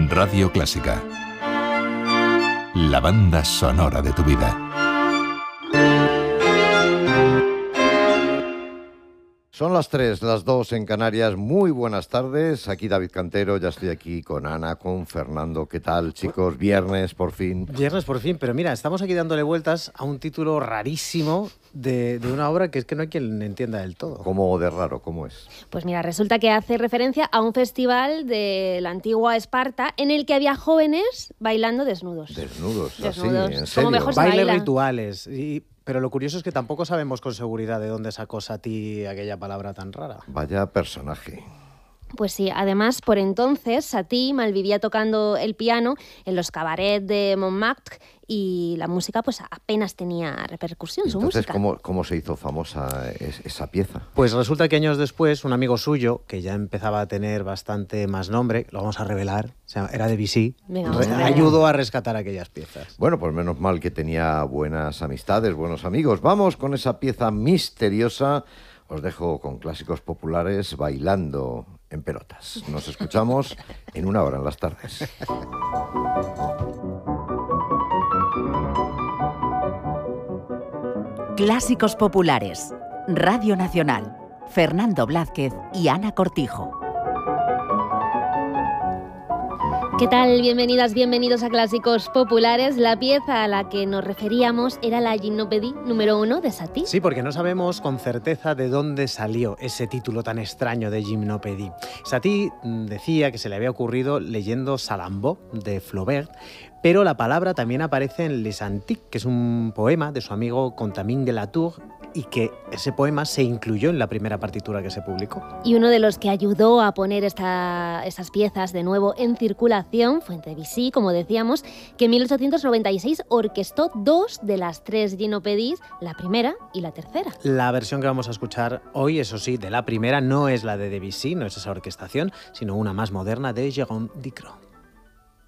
Radio Clásica. La banda sonora de tu vida. Son las 3, las 2 en Canarias. Muy buenas tardes. Aquí David Cantero, ya estoy aquí con Ana, con Fernando. ¿Qué tal, chicos? Viernes, por fin. Viernes, por fin. Pero mira, estamos aquí dándole vueltas a un título rarísimo de una obra que es que no hay quien entienda del todo. ¿Cómo de raro? ¿Cómo es? Pues mira, resulta que hace referencia a un festival de la antigua Esparta en el que había jóvenes bailando desnudos. Desnudos, así, Desnudos. en serio. Como mejor se Bailes baila. rituales. Pero lo curioso es que tampoco sabemos con seguridad de dónde sacó Satie aquella palabra tan rara. Vaya personaje. Pues sí, además, por entonces, Satie malvivía tocando el piano en los cabarets de Montmartre y la música pues apenas tenía repercusión, su Entonces, música. ¿cómo se hizo famosa esa pieza? Pues resulta que años después, un amigo suyo, que ya empezaba a tener bastante más nombre, lo vamos a revelar, era Debussy, Venga, vamos a ver. ayudó a rescatar aquellas piezas. Bueno, pues menos mal que tenía buenas amistades, buenos amigos. Vamos con esa pieza misteriosa. Os dejo con clásicos populares bailando en pelotas. Nos escuchamos en una hora en las tardes. Clásicos populares. Radio Nacional. Fernando Blázquez y Ana Cortijo. ¿Qué tal? Bienvenidas, bienvenidos a Clásicos Populares. La pieza a la que nos referíamos era la Gymnopédie número 1 de Satie. Sí, porque no sabemos con certeza de dónde salió ese título tan extraño de Gymnopédie. Satie decía que se le había ocurrido leyendo Salammbô de Flaubert, pero la palabra también aparece en Les Antiques, que es un poema de su amigo Contamine de la Tour, y que ese poema se incluyó en la primera partitura que se publicó. Y uno de los que ayudó a poner esas piezas de nuevo en circulación fue Debussy, como decíamos, que en 1896 orquestó 2 de las 3 Gymnopédies, la primera y la tercera. La versión que vamos a escuchar hoy, eso sí, de la primera, no es la de Debussy, no es esa orquestación, sino una más moderna de Jérôme Dicrot.